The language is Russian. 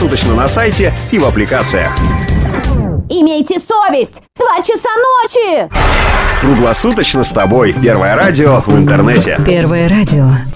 круглосуточно на сайте и в аппликациях. Имейте совесть! 2 часа ночи! Круглосуточно с тобой. Первое радио в интернете. Первое радио.